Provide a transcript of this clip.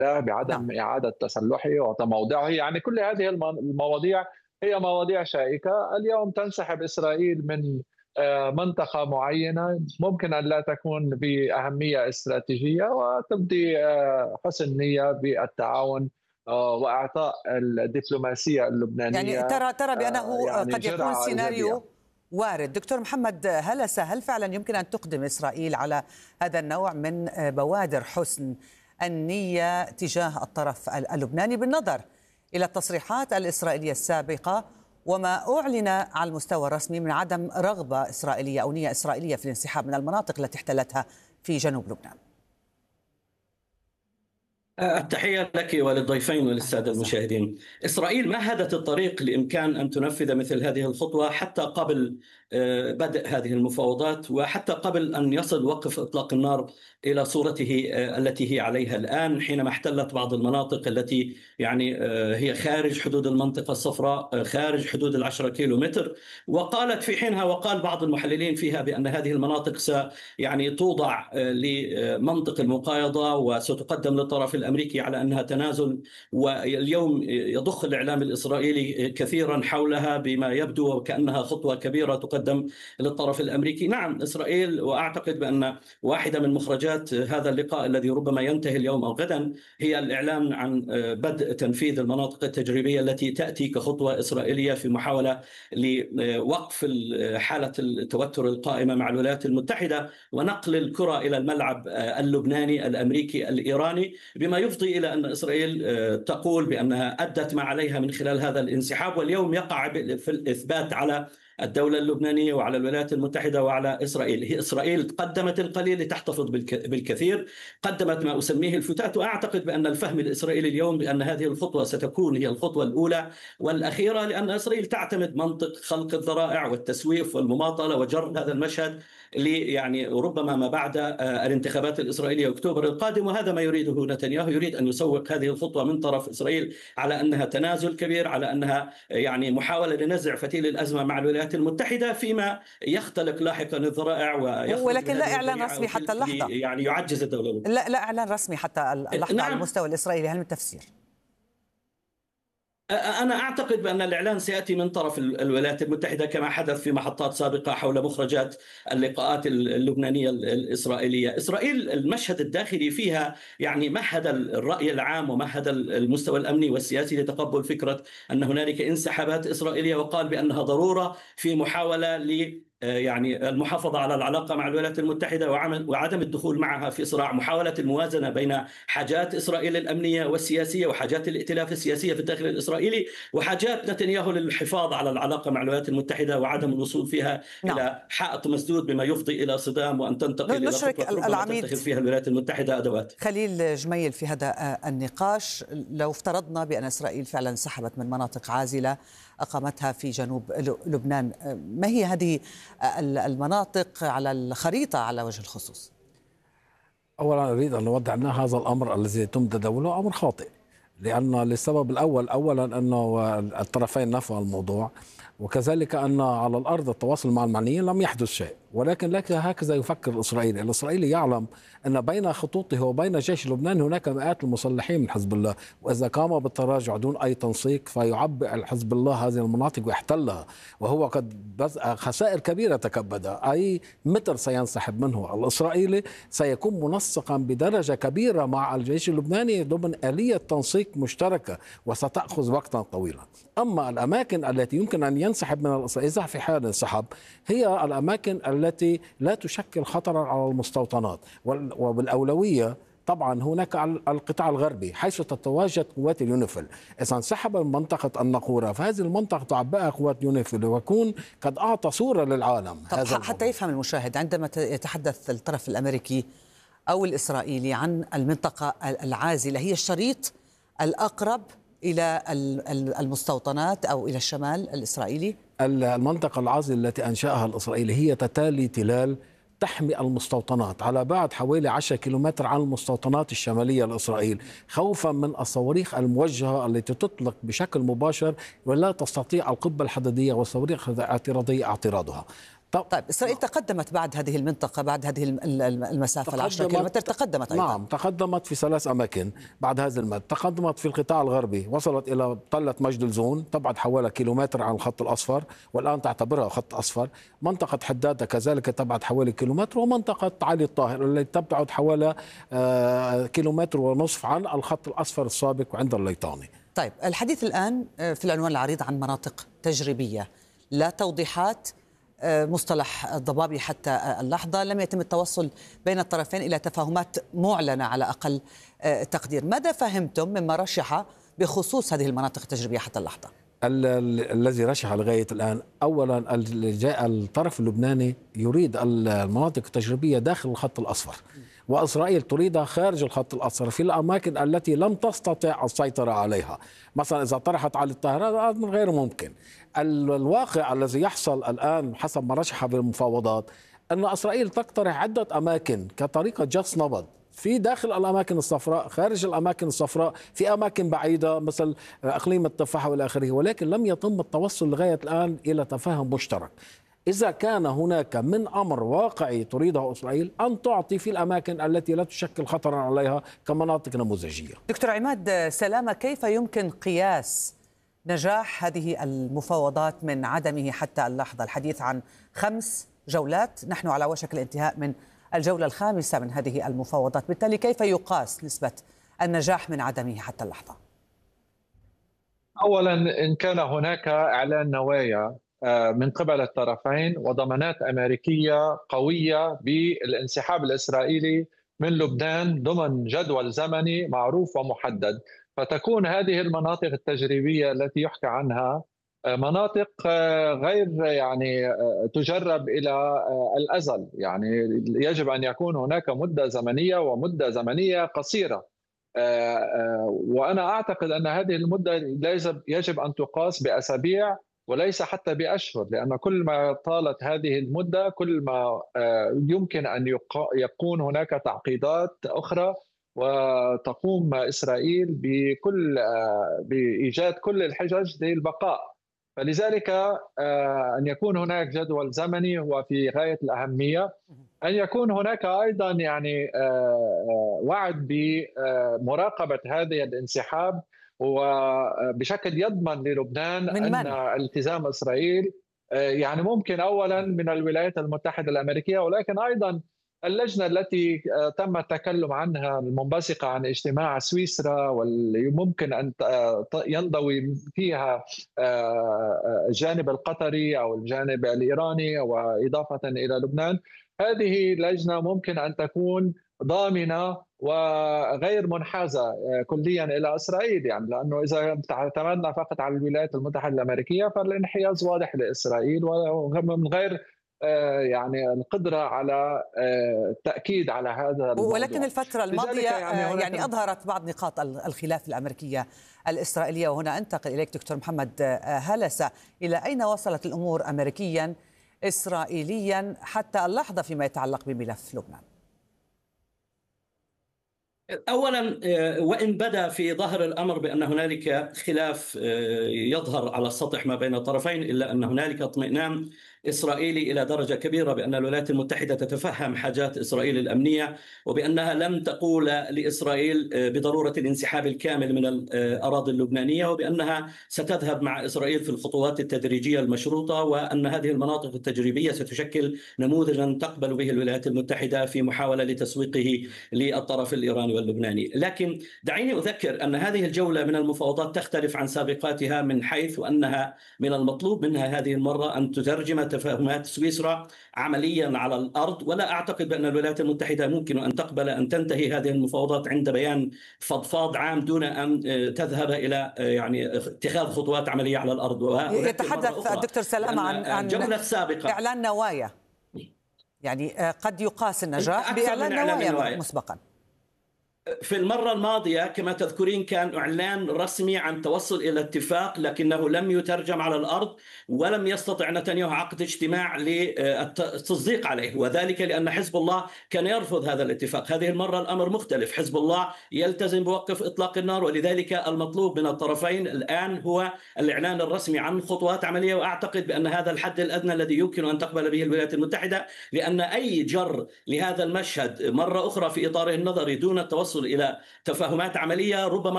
بعدم نعم. إعادة تسلحه وتموضعه. يعني كل هذه المواضيع هي مواضيع شائكة. اليوم تنسحب إسرائيل من منطقة معينة ممكن أن لا تكون بأهمية استراتيجية، وتبدي حسن نية بالتعاون وإعطاء الدبلوماسية يعني اللبنانية ترى بأنه يعني قد يكون جرعة إيجابية. سيناريو وارد. دكتور محمد هلسة، هل فعلا يمكن أن تقدم إسرائيل على هذا النوع من بوادر حسن النية تجاه الطرف اللبناني، بالنظر إلى التصريحات الإسرائيلية السابقة وما أعلن على المستوى الرسمي من عدم رغبة إسرائيلية أو نية إسرائيلية في الانسحاب من المناطق التي احتلتها في جنوب لبنان؟ التحية لك وللضيفين وللسادة المشاهدين. إسرائيل مهدت الطريق لإمكان أن تنفذ مثل هذه الخطوة حتى قبل بدء هذه المفاوضات، وحتى قبل أن يصل وقف إطلاق النار إلى صورته التي هي عليها الآن، حينما احتلت بعض المناطق التي يعني هي خارج حدود المنطقة الصفراء، خارج حدود 10 كيلومتر. وقالت في حينها، وقال بعض المحللين فيها، بأن هذه المناطق يعني توضع لمنطق المقايضة وستقدم للطرف الأمريكي على أنها تنازل. واليوم يضخ الإعلام الإسرائيلي كثيرا حولها بما يبدو وكأنها خطوة كبيرة تقدم للطرف الأمريكي. نعم، إسرائيل، وأعتقد بأن واحدة من مخرجات هذا اللقاء الذي ربما ينتهي اليوم أو غدا هي الإعلان عن بدء تنفيذ المناطق التجريبية التي تأتي كخطوة إسرائيلية في محاولة لوقف حالة التوتر القائمة مع الولايات المتحدة ونقل الكرة إلى الملعب اللبناني الأمريكي الإيراني، بما يفضي إلى أن إسرائيل تقول بأنها أدت ما عليها من خلال هذا الانسحاب، واليوم يقع في الإثبات على الدولة اللبنانية وعلى الولايات المتحدة وعلى إسرائيل. هي إسرائيل قدمت القليل لتحتفظ بالكثير، قدمت ما أسميه الفتات. وأعتقد بأن الفهم الإسرائيلي اليوم بأن هذه الخطوة ستكون هي الخطوة الأولى والأخيرة، لأن إسرائيل تعتمد منطق خلق الذرائع والتسويف والمماطلة وجر هذا المشهد يعني ربما ما بعد الانتخابات الإسرائيلية أكتوبر القادم. وهذا ما يريده نتنياهو، يريد أن يسوق هذه الخطوة من طرف إسرائيل على أنها تنازل كبير، على أنها يعني محاولة لنزع فتيل الأزمة مع الولايات المتحدة، فيما يختلق لاحقا الذرائع ولكن لا إعلان رسمي حتى اللحظة، يعني يعجز الدولة. لا إعلان رسمي حتى اللحظة. نعم. على المستوى الإسرائيلي هل من تفسير؟ أنا أعتقد بأن الإعلان سيأتي من طرف الولايات المتحدة كما حدث في محطات سابقة حول مخرجات اللقاءات اللبنانية الإسرائيلية. إسرائيل المشهد الداخلي فيها يعني مهد الرأي العام ومهد المستوى الأمني والسياسي لتقبل فكرة أن هنالك انسحابات إسرائيلية، وقال بأنها ضرورة في محاولة يعني المحافظة على العلاقة مع الولايات المتحدة وعدم الدخول معها في صراع، محاولة الموازنة بين حاجات إسرائيل الأمنية والسياسية وحاجات الائتلاف السياسية في الداخل الإسرائيلي وحاجات نتنياهو للحفاظ على العلاقة مع الولايات المتحدة وعدم الوصول فيها إلى حائط مسدود بما يفضي إلى صدام وأن تنتقل إلى خطوة ربما تتخذ فيها الولايات المتحدة أدوات. خليل جميل، في هذا النقاش لو افترضنا بأن إسرائيل فعلا انسحبت من مناطق عازلة أقامتها في جنوب لبنان، ما هي هذه المناطق على الخريطة على وجه الخصوص؟ أولا أريد أن أوضح أن هذا الأمر الذي يتم تداوله أمر خاطئ، لأن للسبب الأول أولا أنه الطرفين نفوا الموضوع، وكذلك أن على الأرض التواصل مع المعنيين لم يحدث شيء. ولكن لك هكذا يفكر الإسرائيلي يعلم أن بين خطوطه وبين جيش لبنان هناك مئات المسلحين من حزب الله، وإذا قام بالتراجع دون أي تنسيق فيعبئ الحزب الله هذه المناطق ويحتلها، وهو قد خسائر كبيرة تكبدها. أي متر سينسحب منه الإسرائيلي سيكون منسقا بدرجة كبيرة مع الجيش اللبناني ضمن آلية تنسيق مشتركة وستأخذ وقتا طويلا. أما الأماكن التي يمكن أن ينسحب من الإسرائيلي في حال انسحب هي الأماكن التي لا تشكل خطرا على المستوطنات، وبالأولوية طبعا هناك القطاع الغربي حيث تتواجد قوات اليونيفيل. إذا انسحب من منطقة النقورة فهذه المنطقة تعبئها قوات يونيفيل ويكون قد أعطى صورة للعالم. حتى يفهم المشاهد، عندما يتحدث الطرف الأمريكي أو الإسرائيلي عن المنطقة العازلة، هي الشريط الأقرب إلى المستوطنات أو إلى الشمال الإسرائيلي؟ المنطقة العازلة التي أنشأها الإسرائيلي هي تتالي تلال تحمي المستوطنات على بعد حوالي 10 كيلومتر عن المستوطنات الشمالية لإسرائيل، خوفا من الصواريخ الموجهة التي تطلق بشكل مباشر ولا تستطيع القبة الحديدية والصواريخ الاعتراضية اعتراضها. طيب إسرائيل تقدمت بعد هذه المنطقة، بعد هذه المسافة 10 كيلومتر تقدمت أيضا. نعم، تقدمت في 3 أماكن بعد هذا المد. تقدمت في القطاع الغربي، وصلت إلى طلة مجد الزون، تبعد حوالي كيلومتر عن الخط الأصفر والآن تعتبرها خط أصفر. منطقة حدادة كذلك تبعد حوالي كيلومتر، ومنطقة علي الطاهر التي تبعد حوالي 1.5 كيلومتر عن الخط الأصفر السابق وعند الليطاني. طيب الحديث الآن في العنوان العريض عن مناطق تجريبية، لا توضيحات، مصطلح ضبابي حتى اللحظة، لم يتم التوصل بين الطرفين إلى تفاهمات معلنة على أقل تقدير. ماذا فهمتم مما رشح بخصوص هذه المناطق التجريبية حتى اللحظة؟ الذي رشح لغاية الآن، أولا الطرف اللبناني يريد المناطق التجريبية داخل الخط الأصفر، وإسرائيل تريدها خارج الخط الأصفر في الأماكن التي لم تستطع السيطرة عليها. مثلا إذا طرحت على الطاهرة هذا من غير ممكن. الواقع الذي يحصل الآن حسب ما رشح بالمفاوضات أن إسرائيل تقترح عدة أماكن كطريقة جس نبض في داخل الأماكن الصفراء، خارج الأماكن الصفراء، في أماكن بعيدة مثل إقليم التفاح والى آخره، ولكن لم يتم التوصل لغاية الآن إلى تفاهم مشترك. إذا كان هناك من أمر واقعي تريده إسرائيل أن تعطي في الأماكن التي لا تشكل خطرا عليها كمناطق نموذجية. دكتور عماد سلامة، كيف يمكن قياس نجاح هذه المفاوضات من عدمه حتى اللحظة؟ الحديث عن 5 جولات، نحن على وشك الانتهاء من الجولة ال5 من هذه المفاوضات، بالتالي كيف يقاس نسبة النجاح من عدمه حتى اللحظة؟ أولا، إن كان هناك إعلان نوايا من قبل الطرفين وضمانات أمريكية قوية بالانسحاب الإسرائيلي من لبنان ضمن جدول زمني معروف ومحدد، فتكون هذه المناطق التجريبية التي يحكى عنها مناطق غير تجرب إلى الأزل. يجب أن يكون هناك مدة زمنية ومدة زمنية قصيرة، وأنا أعتقد أن هذه المدة يجب أن تقاس بأسابيع وليس حتى بأشهر، لأن كل ما طالت هذه المدة كل ما يمكن أن يكون هناك تعقيدات أخرى وتقوم إسرائيل بإيجاد كل الحجج للبقاء. فلذلك أن يكون هناك جدول زمني هو في غاية الأهمية. أن يكون هناك أيضا وعد بمراقبة هذا الانسحاب وبشكل يضمن للبنان أن التزام إسرائيل ممكن أولا من الولايات المتحدة الأمريكية، ولكن أيضا اللجنة التي تم التكلم عنها المنبثقة عن اجتماع سويسرا واللي ممكن أن ينضوي فيها الجانب القطري أو الجانب الإيراني وإضافة إلى لبنان. هذه لجنة ممكن أن تكون ضامنة وغير منحازة كليا إلى إسرائيل، لأنه إذا اعتمدنا فقط على الولايات المتحدة الأمريكية فالانحياز واضح لإسرائيل ومن غير القدرة على التأكيد على هذا الموضوع. ولكن الفترة الماضية أظهرت بعض نقاط الخلاف الأمريكية الإسرائيلية، وهنا أنتقل إليك دكتور محمد هلسة. إلى أين وصلت الأمور أمريكيا إسرائيليا حتى اللحظة فيما يتعلق بملف لبنان؟ أولا، وإن بدا في ظهر الأمر بأن هنالك خلاف يظهر على السطح ما بين الطرفين، إلا أن هنالك اطمئنان إسرائيلي إلى درجة كبيرة بأن الولايات المتحدة تتفهم حاجات إسرائيل الأمنية، وبأنها لن تقول لإسرائيل بضرورة الانسحاب الكامل من الأراضي اللبنانية، وبأنها ستذهب مع إسرائيل في الخطوات التدريجية المشروطة، وأن هذه المناطق التجريبية ستشكل نموذجا تقبل به الولايات المتحدة في محاولة لتسويقه للطرف الإيراني واللبناني. لكن دعيني أذكر أن هذه الجولة من المفاوضات تختلف عن سابقاتها من حيث أنها من المطلوب منها هذه المرة أن تترجم تفاهمات سويسرا عمليا على الأرض، ولا أعتقد بأن الولايات المتحدة ممكن أن تقبل أن تنتهي هذه المفاوضات عند بيان فضفاض عام دون أن تذهب إلى اتخاذ خطوات عملية على الأرض. يتحدث الدكتور سلامة عن الجولة السابقة إعلان نوايا، قد يقاس النجاح بإعلان نوايا مسبقا. في المرة الماضية كما تذكرين كان إعلان رسمي عن توصل إلى اتفاق، لكنه لم يترجم على الأرض، ولم يستطع نتنياهو عقد اجتماع للتصديق عليه، وذلك لأن حزب الله كان يرفض هذا الاتفاق. هذه المرة الأمر مختلف، حزب الله يلتزم بوقف إطلاق النار، ولذلك المطلوب من الطرفين الآن هو الإعلان الرسمي عن خطوات عملية. وأعتقد بأن هذا الحد الأدنى الذي يمكن أن تقبل به الولايات المتحدة، لأن أي جر لهذا المشهد مرة أخرى في إطاره النظري دون التوصل إلى تفاهمات عملية ربما